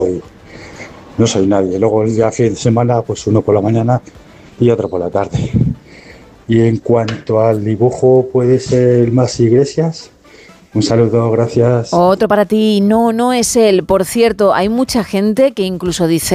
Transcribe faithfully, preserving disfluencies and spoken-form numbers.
no soy nadie. Luego el día fin de semana, pues uno por la mañana y otro por la tarde. Y en cuanto al dibujo, puede ser más Iglesias. Un saludo, gracias. Otro para ti. No, no es él. Por cierto, hay mucha gente que incluso dice